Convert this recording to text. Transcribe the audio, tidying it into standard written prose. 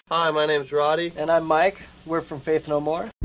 Hi, my name's Roddy. And I'm Mike. We're from Faith No More.